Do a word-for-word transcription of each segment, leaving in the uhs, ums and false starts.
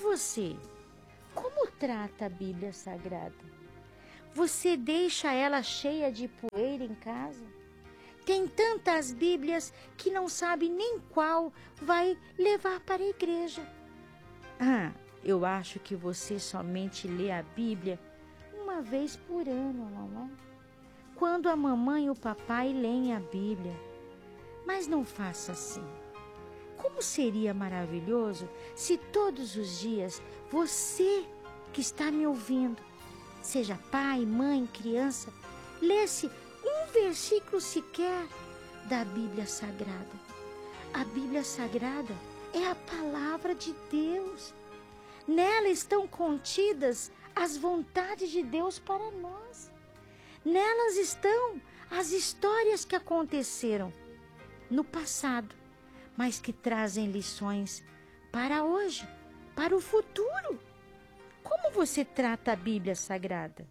você? Como trata a Bíblia Sagrada? Você deixa ela cheia de poeira em casa? Tem tantas Bíblias que não sabe nem qual vai levar para a igreja. Ah, eu acho que você somente lê a Bíblia uma vez por ano, não é? Quando a mamãe e o papai leem a Bíblia. Mas não faça assim. Como seria maravilhoso se todos os dias você que está me ouvindo, seja pai, mãe, criança, lesse um versículo sequer da Bíblia Sagrada. A Bíblia Sagrada é a palavra de Deus. Nela estão contidas as vontades de Deus para nós. Nelas estão as histórias que aconteceram no passado, mas que trazem lições para hoje, para o futuro. Como você trata a Bíblia Sagrada?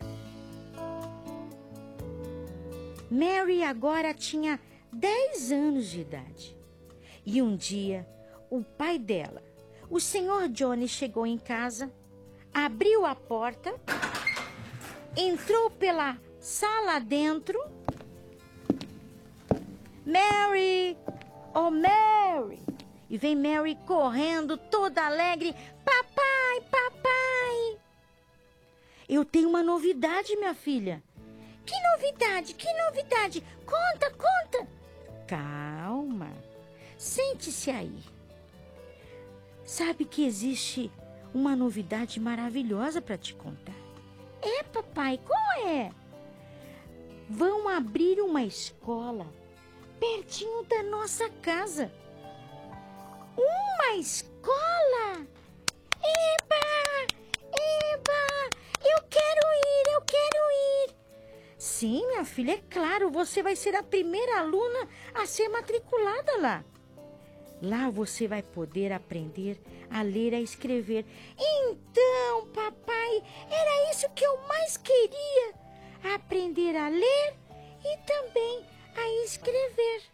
Mary agora tinha dez anos de idade. E um dia, o pai dela, o senhor Johnny, chegou em casa, abriu a porta, entrou pela sala dentro. Mary! Oh, Mary! E vem Mary correndo, toda alegre. Papai, papai! Eu tenho uma novidade, minha filha. Que novidade, que novidade? Conta, conta. Calma. Sente-se aí. Sabe que existe uma novidade maravilhosa para te contar. É, papai, qual é? Vão abrir uma escola pertinho da nossa casa. Uma escola? Eba! Eba! Eu quero ir, eu quero ir. Sim, minha filha, é claro, você vai ser a primeira aluna a ser matriculada lá. Lá você vai poder aprender a ler e a escrever. Então, papai, era isso que eu mais queria. Aprender a ler e também a escrever.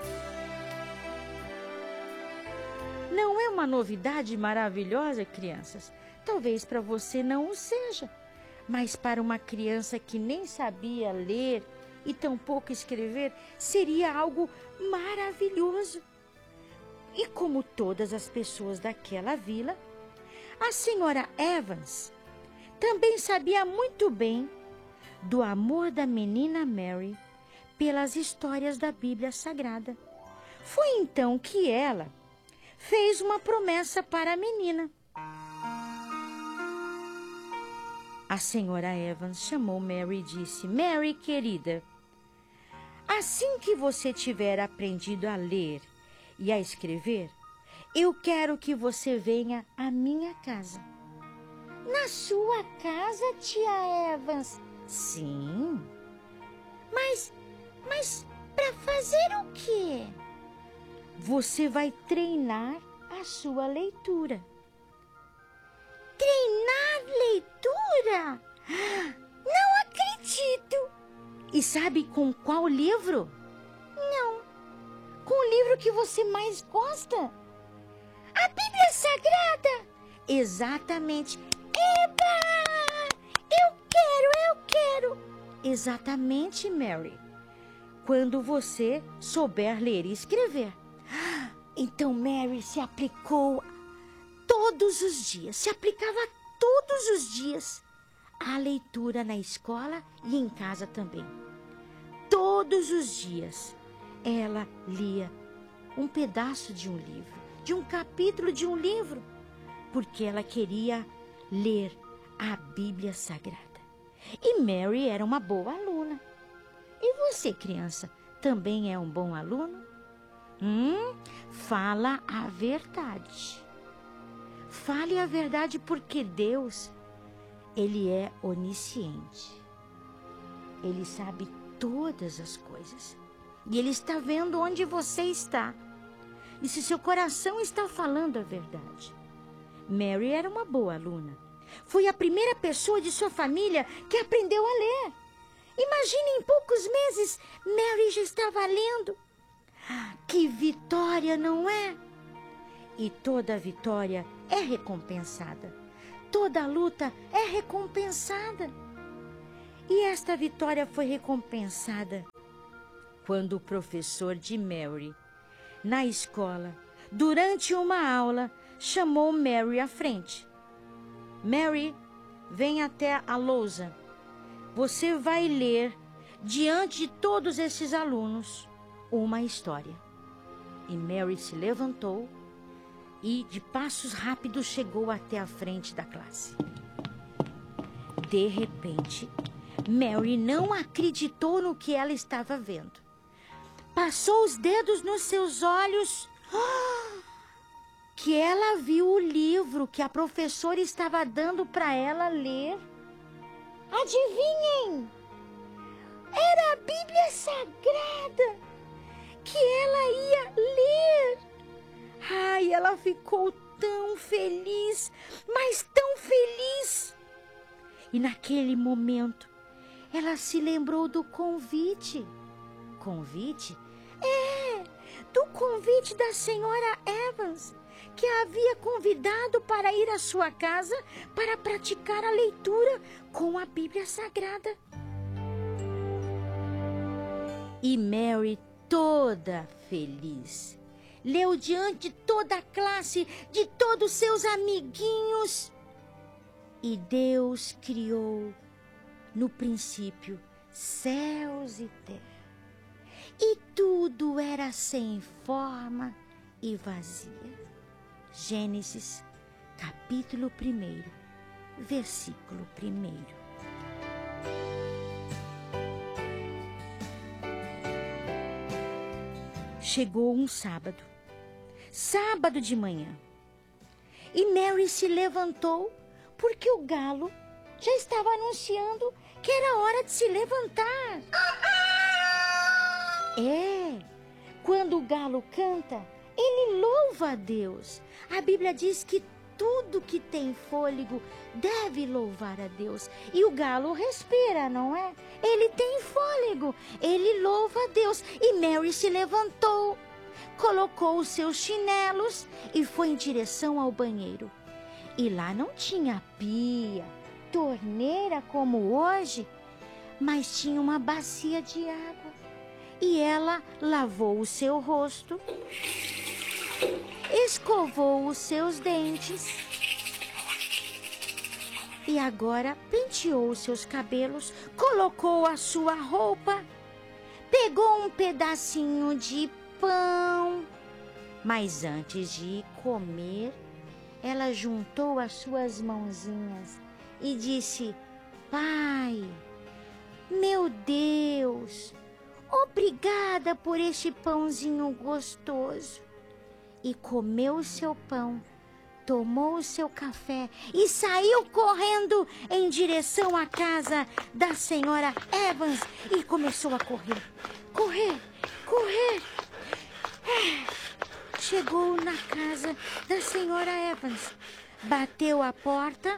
Não é uma novidade maravilhosa, crianças? Talvez para você não o seja, mas para uma criança que nem sabia ler e tampouco escrever, seria algo maravilhoso. E como todas as pessoas daquela vila, a senhora Evans também sabia muito bem do amor da menina Mary pelas histórias da Bíblia Sagrada. Foi então que ela fez uma promessa para a menina. A senhora Evans chamou Mary e disse: Mary, querida, assim que você tiver aprendido a ler e a escrever, eu quero que você venha à minha casa. Na sua casa, tia Evans? Sim. Mas, mas para fazer o quê? Você vai treinar a sua leitura. Treinar leitura? Não acredito! E sabe com qual livro? Não. Com o livro que você mais gosta? A Bíblia Sagrada? Exatamente. Eba! Eu quero, eu quero. Exatamente, Mary. Quando você souber ler e escrever. Então Mary se aplicou todos os dias, se aplicava todos os dias à leitura na escola e em casa também. Todos os dias ela lia um pedaço de um livro, de um capítulo de um livro, porque ela queria ler a Bíblia Sagrada. E Mary era uma boa aluna. E você, criança, também é um bom aluno? Hum, fala a verdade. Fale a verdade, porque Deus, Ele é onisciente. Ele sabe todas as coisas. E Ele está vendo onde você está. E se seu coração está falando a verdade. Mary era uma boa aluna. Foi a primeira pessoa de sua família que aprendeu a ler. Imagine, em poucos meses, Mary já estava lendo. Que vitória, não é? E toda vitória é recompensada. Toda luta é recompensada. E esta vitória foi recompensada quando o professor de Mary, na escola, durante uma aula, chamou Mary à frente. Mary, vem até a lousa. Você vai ler, diante de todos esses alunos, uma história. E Mary se levantou e, de passos rápidos, chegou até a frente da classe. De repente, Mary não acreditou no que ela estava vendo. Passou os dedos nos seus olhos, que ela viu o livro que a professora estava dando para ela ler. Adivinhem? Era a Bíblia Sagrada que ela ia ler. Ai, ela ficou tão feliz, mas tão feliz. E naquele momento, ela se lembrou do convite. Convite? É, do convite da senhora Evans, que a havia convidado para ir à sua casa para praticar a leitura com a Bíblia Sagrada. E Mary, toda feliz, leu diante de toda a classe, de todos seus amiguinhos. E Deus criou, no princípio, céus e terra. E tudo era sem forma e vazia. Gênesis, capítulo primeiro, versículo primeiro. Chegou um sábado, sábado de manhã, e Mary se levantou porque o galo já estava anunciando que era hora de se levantar. É, quando o galo canta, ele louva a Deus. A Bíblia diz que tudo que tem fôlego deve louvar a Deus. E o galo respira, não é? Ele tem fôlego, ele louva a Deus. E Mary se levantou, colocou os seus chinelos e foi em direção ao banheiro. E lá não tinha pia, torneira como hoje, mas tinha uma bacia de água. E ela lavou o seu rosto, escovou os seus dentes e agora penteou os seus cabelos, colocou a sua roupa, pegou um pedacinho de pão. Mas antes de comer, ela juntou as suas mãozinhas e disse: Pai, meu Deus, obrigada por este pãozinho gostoso. E comeu o seu pão, tomou o seu café e saiu correndo em direção à casa da senhora Evans e começou a correr, correr, correr. Chegou na casa da senhora Evans, bateu a porta.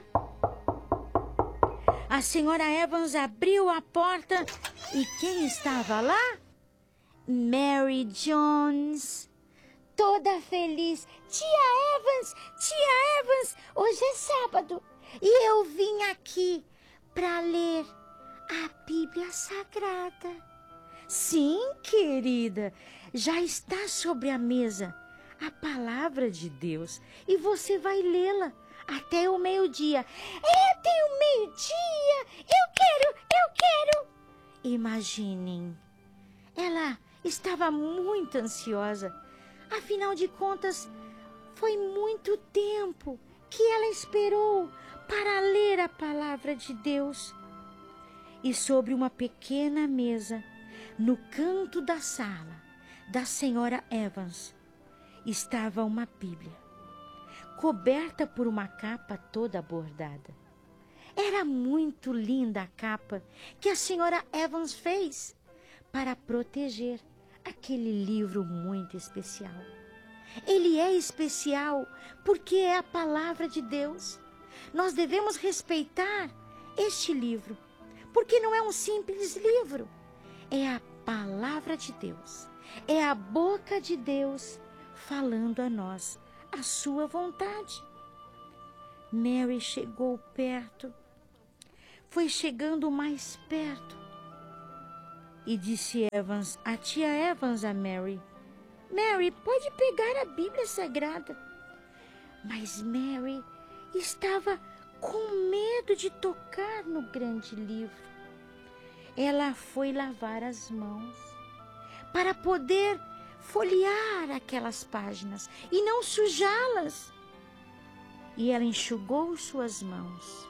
A senhora Evans abriu a porta e quem estava lá? Mary Jones, toda feliz. Tia Evans, tia Evans, hoje é sábado e eu vim aqui para ler a Bíblia Sagrada. Sim, querida, já está sobre a mesa a palavra de Deus e você vai lê-la até o meio-dia. É até o meio-dia, eu quero, eu quero. Imaginem, ela estava muito ansiosa. Afinal de contas, foi muito tempo que ela esperou para ler a palavra de Deus. E sobre uma pequena mesa, no canto da sala da senhora Evans, estava uma Bíblia, coberta por uma capa toda bordada. Era muito linda a capa que a senhora Evans fez para proteger aquele livro muito especial. Ele é especial porque é a palavra de Deus. Nós devemos respeitar este livro, porque não é um simples livro. É a palavra de Deus. É a boca de Deus falando a nós a sua vontade. Mary chegou perto, foi chegando mais perto, e disse Evans, a tia Evans a Mary, Mary, pode pegar a Bíblia Sagrada. Mas Mary estava com medo de tocar no grande livro. Ela foi lavar as mãos para poder folhear aquelas páginas e não sujá-las. E ela enxugou suas mãos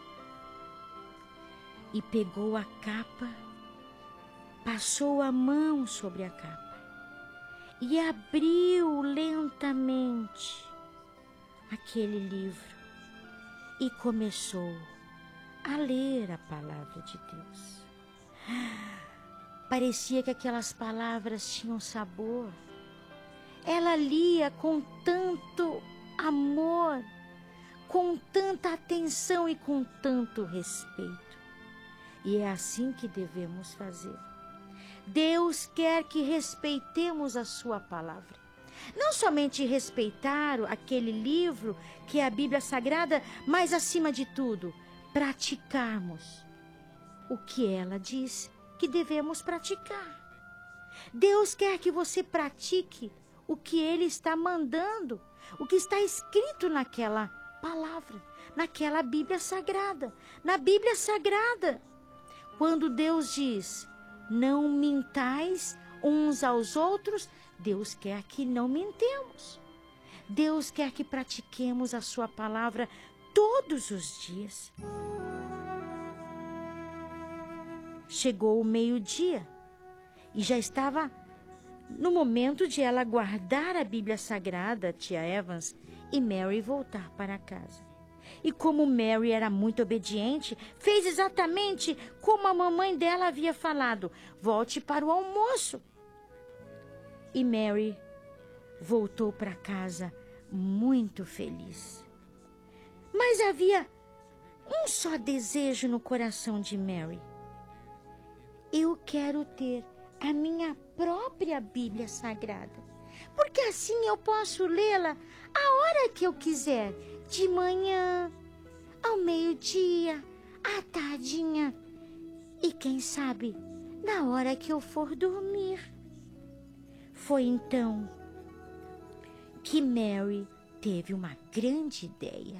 e pegou a capa, passou a mão sobre a capa e abriu lentamente aquele livro e começou a ler a palavra de Deus. Parecia que aquelas palavras tinham sabor. Ela lia com tanto amor, com tanta atenção e com tanto respeito. E é assim que devemos fazer. Deus quer que respeitemos a sua palavra. Não somente respeitar aquele livro que é a Bíblia Sagrada, mas acima de tudo, praticarmos o que ela diz que devemos praticar. Deus quer que você pratique o que Ele está mandando, o que está escrito naquela palavra, naquela Bíblia Sagrada, na Bíblia Sagrada. Quando Deus diz, não mintais uns aos outros, Deus quer que não mentemos. Deus quer que pratiquemos a sua palavra todos os dias. Chegou o meio-dia e já estava no momento de ela guardar a Bíblia Sagrada, tia Evans, e Mary voltar para casa. E como Mary era muito obediente, fez exatamente como a mamãe dela havia falado, volte para o almoço. E Mary voltou para casa muito feliz. Mas havia um só desejo no coração de Mary. Eu quero ter a minha própria Bíblia Sagrada, porque assim eu posso lê-la a hora que eu quiser, de manhã, ao meio-dia, à tardinha e quem sabe na hora que eu for dormir. Foi então que Mary teve uma grande ideia.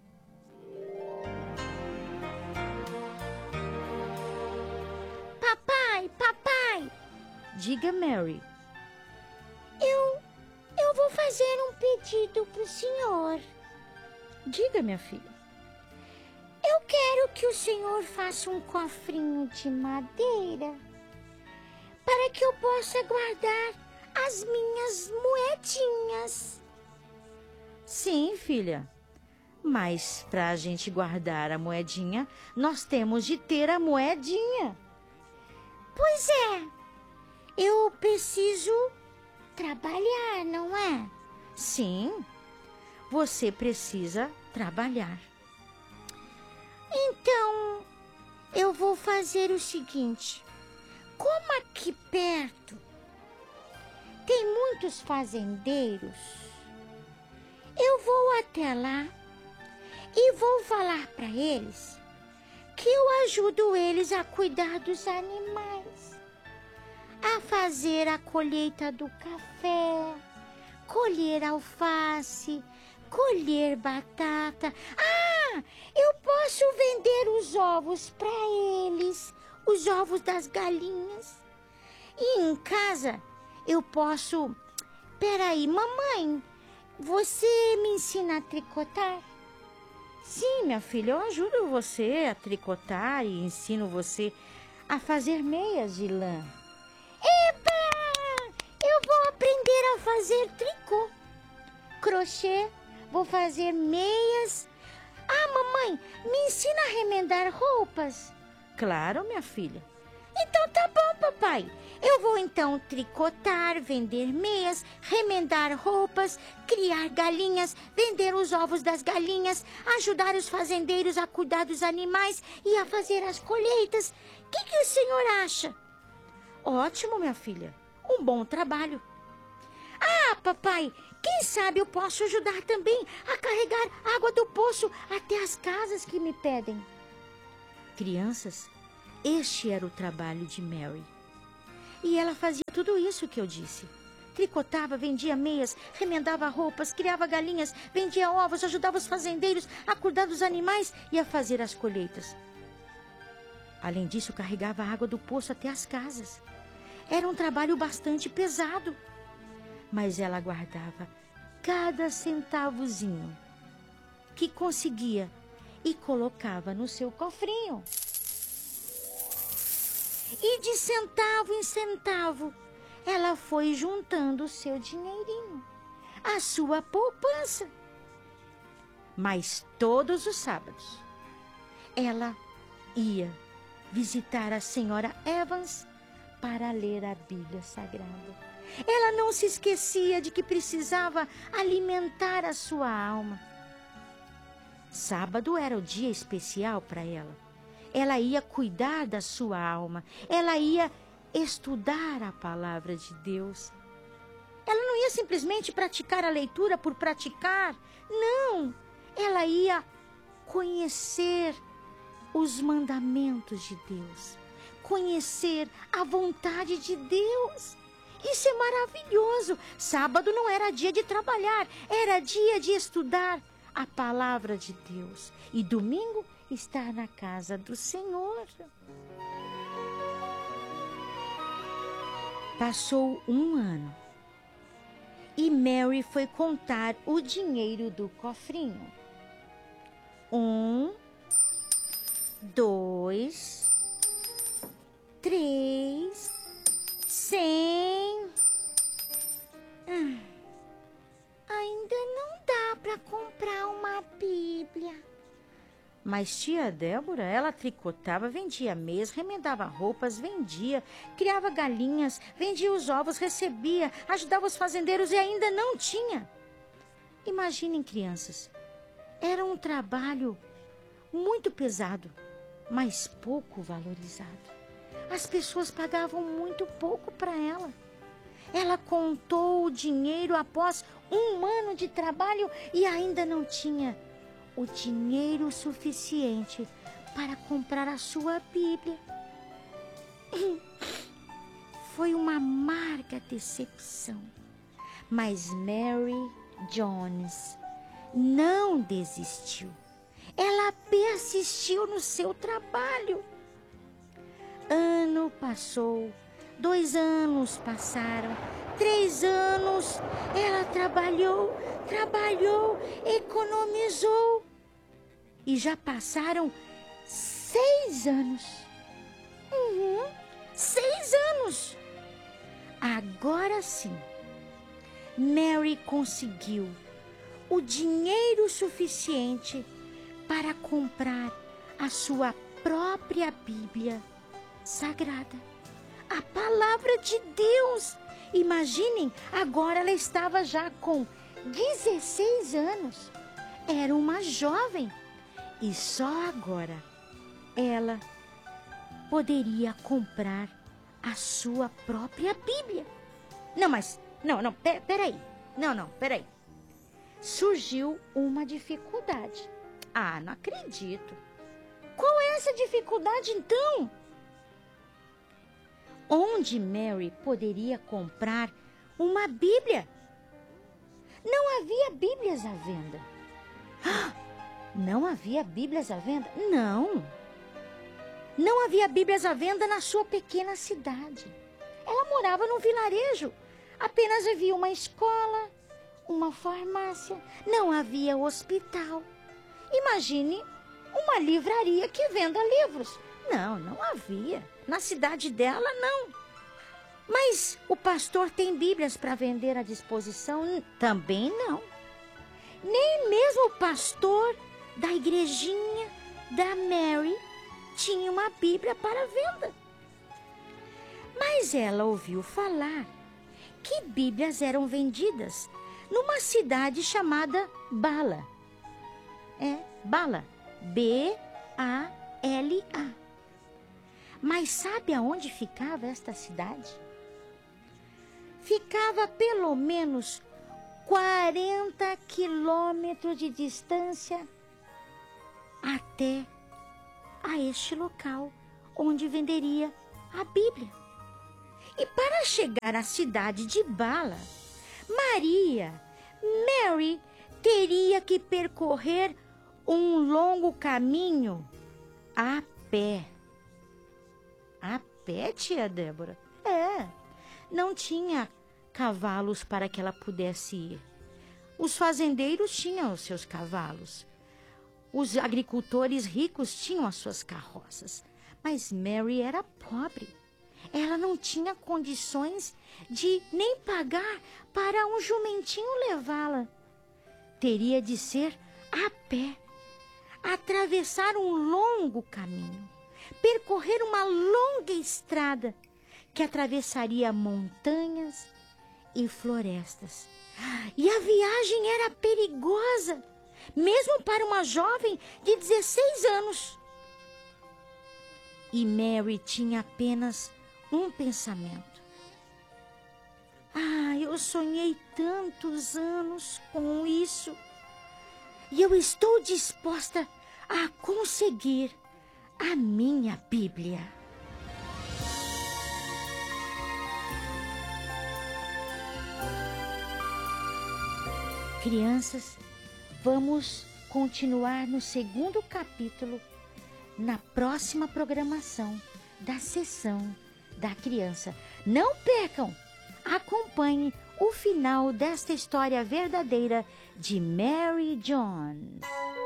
Papai, papai, diga, Mary. Eu, eu vou fazer um pedido para o senhor. Diga, minha filha. Eu quero que o senhor faça um cofrinho de madeira para que eu possa guardar as minhas moedinhas. Sim, filha. Mas para a gente guardar a moedinha, nós temos de ter a moedinha. Pois é. Eu preciso trabalhar, não é? Sim. Você precisa trabalhar. Então, eu vou fazer o seguinte. Como aqui perto tem muitos fazendeiros, eu vou até lá e vou falar para eles que eu ajudo eles a cuidar dos animais, a fazer a colheita do café, colher alface, colher batata. Ah, eu posso vender os ovos para eles, os ovos das galinhas. E em casa eu posso... Peraí, mamãe, você me ensina a tricotar? Sim, minha filha, eu ajudo você a tricotar e ensino você a fazer meias de lã. Eba! Eu vou aprender a fazer tricô, crochê, vou fazer meias. Ah, mamãe, me ensina a remendar roupas? Claro, minha filha. Então tá bom, papai. Eu vou então tricotar, vender meias, remendar roupas, criar galinhas, vender os ovos das galinhas, ajudar os fazendeiros a cuidar dos animais e a fazer as colheitas. O que, que o senhor acha? Ótimo, minha filha. Um bom trabalho. Ah, papai, Quem sabe eu posso ajudar também a carregar água do poço até as casas que me pedem. Crianças, este era o trabalho de Mary. E ela fazia tudo isso que eu disse. Tricotava, vendia meias, remendava roupas, criava galinhas, vendia ovos, ajudava os fazendeiros a cuidar dos animais e a fazer as colheitas. Além disso, carregava a água do poço até as casas. Era um trabalho bastante pesado. Mas ela guardava cada centavozinho que conseguia e colocava no seu cofrinho. E de centavo em centavo, ela foi juntando o seu dinheirinho, a sua poupança. Mas todos os sábados, ela ia visitar a senhora Evans para ler a Bíblia Sagrada. Ela não se esquecia de que precisava alimentar a sua alma. Sábado era o dia especial para ela. Ela ia cuidar da sua alma. Ela ia estudar a palavra de Deus. Ela não ia simplesmente praticar a leitura por praticar. Não! Ela ia conhecer os mandamentos de Deus. Conhecer a vontade de Deus. Isso é maravilhoso. Sábado não era dia de trabalhar. Era dia de estudar a palavra de Deus. E domingo estar na casa do Senhor. Passou um ano e Mary foi contar o dinheiro do cofrinho. Um, dois, três, cem. Ah, ainda não dá para comprar uma Bíblia. Mas tia Débora, ela tricotava, vendia meias, remendava roupas, vendia, criava galinhas, vendia os ovos, recebia, ajudava os fazendeiros e ainda não tinha. Imaginem, crianças, era um trabalho muito pesado, mas pouco valorizado. As pessoas pagavam muito pouco para ela. Ela contou o dinheiro após um ano de trabalho e ainda não tinha o dinheiro suficiente para comprar a sua Bíblia. Foi uma amarga decepção. Mas Mary Jones não desistiu. Ela persistiu no seu trabalho. Ano passou, dois anos passaram, três anos. Ela trabalhou, trabalhou, economizou. E já passaram seis anos. Uhum, seis anos. Agora sim, Mary conseguiu o dinheiro suficiente para comprar a sua própria Bíblia Sagrada. A palavra de Deus. Imaginem, agora ela estava já com dezesseis anos. Era uma jovem. E só agora ela poderia comprar a sua própria Bíblia. Não, mas, não, não, per, peraí. Não, não, peraí. Surgiu uma dificuldade. Ah, não acredito. Qual é essa dificuldade, então? Onde Mary poderia comprar uma Bíblia? Não havia Bíblias à venda. Não havia Bíblias à venda? Não. Não havia Bíblias à venda na sua pequena cidade. Ela morava num vilarejo. Apenas havia uma escola, uma farmácia. Não havia hospital. Imagine uma livraria que venda livros. Não, não havia. Na cidade dela, não. Mas o pastor tem Bíblias para vender à disposição? Também não. Nem mesmo o pastor da igrejinha da Mary tinha uma Bíblia para venda. Mas ela ouviu falar que Bíblias eram vendidas numa cidade chamada Bala. É, Bala. B A L A. Mas sabe aonde ficava esta cidade? Ficava pelo menos quarenta quilômetros de distância até a este local onde venderia a Bíblia. E para chegar à cidade de Bala, Maria, Mary, teria que percorrer um longo caminho a pé. A pé, tia Débora? É, não tinha cavalos para que ela pudesse ir. Os fazendeiros tinham os seus cavalos. Os agricultores ricos tinham as suas carroças. Mas Mary era pobre. Ela não tinha condições de nem pagar para um jumentinho levá-la. Teria de ser a pé, atravessar um longo caminho, percorrer uma longa estrada que atravessaria montanhas e florestas. E a viagem era perigosa, mesmo para uma jovem de dezesseis anos. E Mary tinha apenas um pensamento. Ah, eu sonhei tantos anos com isso. E eu estou disposta a conseguir a minha Bíblia. Crianças, vamos continuar no segundo capítulo na próxima programação da Sessão da Criança. Não percam! Acompanhe o final desta história verdadeira de Mary Jones.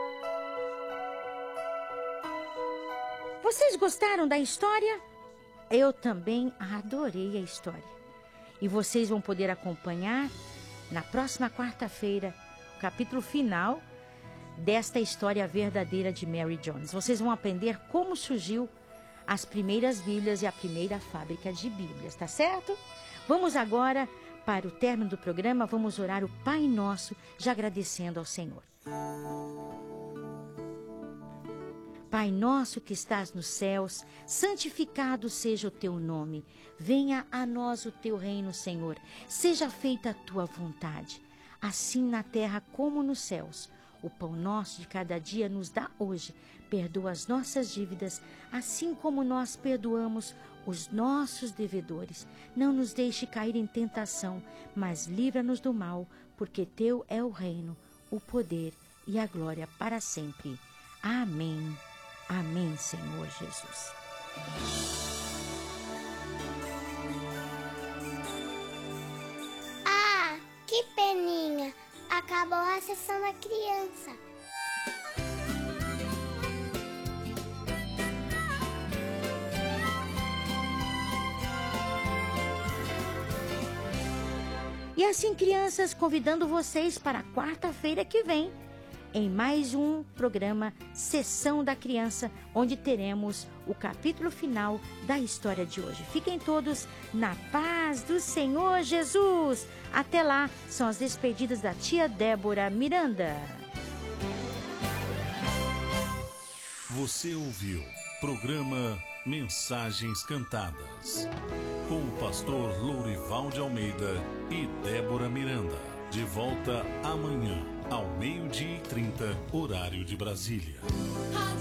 Vocês gostaram da história? Eu também adorei a história. E vocês vão poder acompanhar na próxima quarta-feira o capítulo final desta história verdadeira de Mary Jones. Vocês vão aprender como surgiu as primeiras Bíblias e a primeira fábrica de Bíblias, tá certo? Vamos agora para o término do programa, vamos orar o Pai Nosso, já agradecendo ao Senhor. Pai nosso que estás nos céus, santificado seja o teu nome. Venha a nós o teu reino, Senhor. Seja feita a tua vontade, assim na terra como nos céus. O pão nosso de cada dia nos dá hoje. Perdoa as nossas dívidas, assim como nós perdoamos os nossos devedores. Não nos deixe cair em tentação, mas livra-nos do mal, porque teu é o reino, o poder e a glória para sempre. Amém. Amém, Senhor Jesus. Ah, que peninha! Acabou a sessão da criança. E assim, crianças, convidando vocês para quarta-feira que vem, em mais um programa Sessão da Criança, onde teremos o capítulo final da história de hoje. Fiquem todos na paz do Senhor Jesus. Até lá, são as despedidas da tia Débora Miranda. Você ouviu programa Mensagens Cantadas, com o pastor Lourival de Almeida e Débora Miranda. De volta amanhã, ao meio-dia e trinta, horário de Brasília.